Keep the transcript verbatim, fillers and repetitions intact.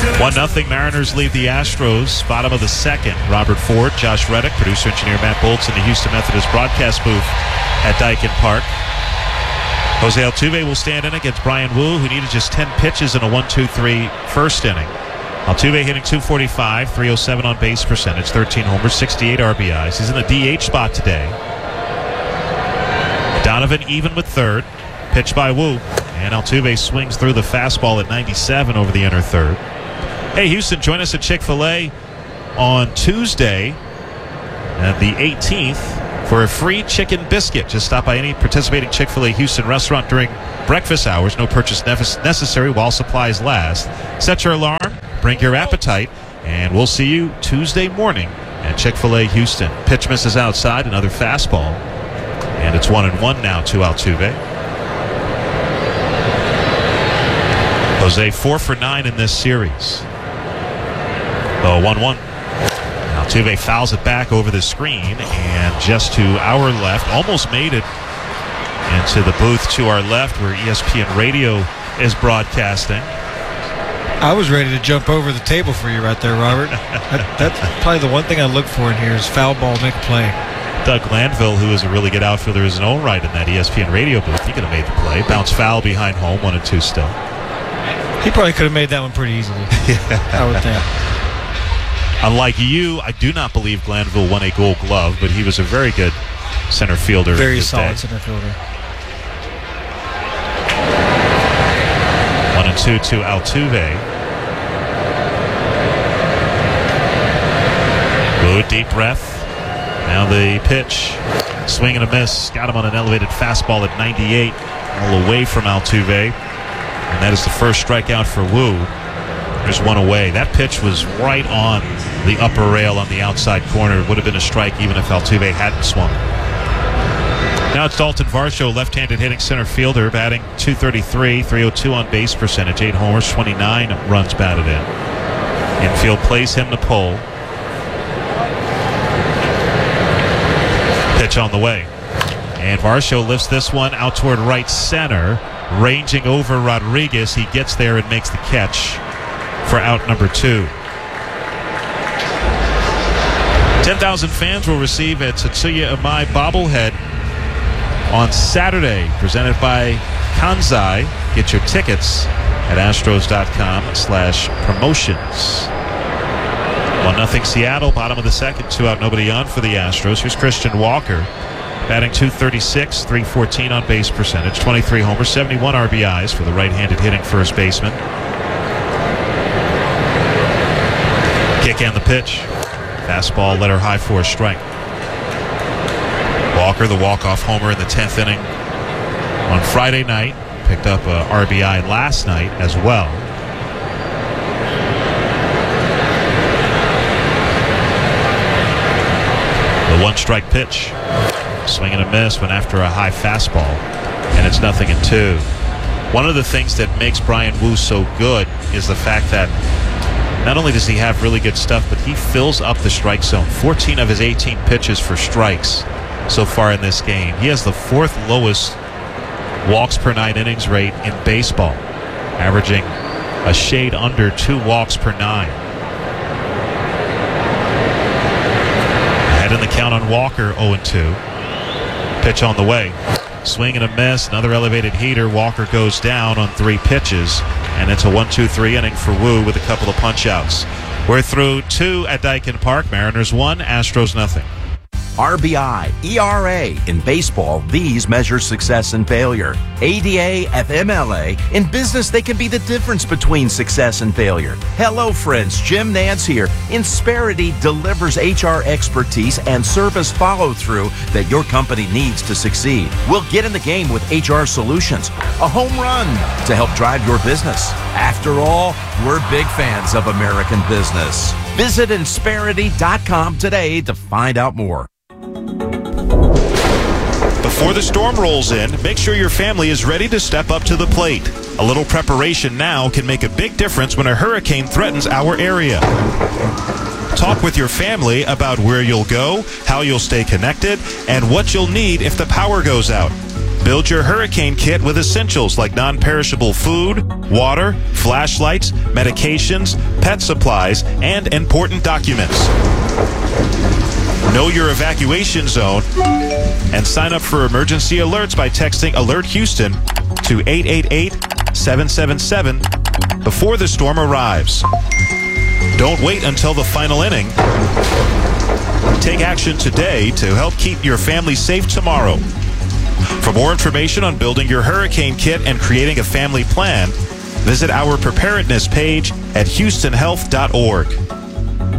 one nothing Mariners lead the Astros. Bottom of the second. Robert Ford, Josh Reddick, producer engineer Matt Bolts in the Houston Methodist broadcast booth at Daikin Park. Jose Altuve will stand in against Brian Wu, who needed just ten pitches in a one two three first inning. Altuve hitting two forty-five, three oh seven on base percentage, thirteen homers, sixty-eight R B Is. He's in the D H spot today. Donovan even with third. Pitch by Wu. And Altuve swings through the fastball at ninety-seven over the inner third. Hey, Houston, join us at Chick-fil-A on Tuesday, uh, the eighteenth, for a free chicken biscuit. Just stop by any participating Chick-fil-A Houston restaurant during breakfast hours. No purchase nef- necessary while supplies last. Set your alarm, bring your appetite, and we'll see you Tuesday morning at Chick-fil-A Houston. Pitch misses outside, another fastball. And it's one and one now to Altuve. Jose four for nine in this series. Oh, one one. Altuve fouls it back over the screen, and just to our left, almost made it into the booth to our left where E S P N Radio is broadcasting. I was ready to jump over the table for you right there, Robert. that, that's probably the one thing I look for in here is foul ball, make a play. Doug Glanville, who is a really good outfielder in his own right in that E S P N Radio booth, he could have made the play. Bounce foul behind home, one and two still. He probably could have made that one pretty easily, I would think. Unlike you, I do not believe Glanville won a Gold Glove, but he was a very good center fielder. Very in his solid day. center fielder. One and two to Altuve. Good deep breath. Now the pitch. Swing and a miss. Got him on an elevated fastball at ninety-eight. All away from Altuve. And that is the first strikeout for Wu. There's one away. That pitch was right on the upper rail on the outside corner. It would have been a strike even if Altuve hadn't swung. Now it's Dalton Varsho, left-handed hitting center fielder, batting two thirty-three, three oh two on base percentage, eight homers, twenty-nine runs batted in. Infield plays him to pull. Pitch on the way. And Varsho lifts this one out toward right center. Ranging over Rodriguez, he gets there and makes the catch for out number two. ten thousand fans will receive a Tatsuya Imai bobblehead on Saturday, presented by Kansai. Get your tickets at astros.com slash promotions. one nothing Seattle, bottom of the second, two out, nobody on for the Astros. Here's Christian Walker. Batting two thirty-six, three fourteen on base percentage, twenty-three homers, seventy-one R B Is for the right-handed hitting first baseman. Kick and the pitch. Fastball, letter high for a strike. Walker, the walk-off homer in the tenth inning on Friday night. Picked up a R B I last night as well. The one-strike pitch. Swing and a miss went after a high fastball, and it's nothing in two. One of the things that makes Brian Wu so good is the fact that not only does he have really good stuff, but he fills up the strike zone. fourteen of his eighteen pitches for strikes so far in this game. He has the fourth lowest walks per nine innings rate in baseball, averaging a shade under two walks per nine. Ahead in the count on Walker, oh and two. Pitch on the way. Swing and a miss. Another elevated heater. Walker goes down on three pitches. And it's a one two three inning for Wu with a couple of punch-outs. We're through two at Daikin Park. Mariners one, Astros nothing. R B I, E R A. In baseball, these measure success and failure. A D A, F M L A. In business, they can be the difference between success and failure. Hello, friends. Jim Nance here. Insperity delivers H R expertise and service follow-through that your company needs to succeed. We'll get in the game with H R solutions. A home run to help drive your business. After all, we're big fans of American business. Visit Insperity dot com today to find out more. Before the storm rolls in, make sure your family is ready to step up to the plate. A little preparation now can make a big difference when a hurricane threatens our area. Talk with your family about where you'll go, how you'll stay connected, and what you'll need if the power goes out. Build your hurricane kit with essentials like non-perishable food, water, flashlights, medications, pet supplies, and important documents. Know your evacuation zone and sign up for emergency alerts by texting Alert Houston to eight eight eight, seven seven seven before the storm arrives. Don't wait until the final inning. Take action today to help keep your family safe tomorrow. For more information on building your hurricane kit and creating a family plan, visit our preparedness page at houston health dot org.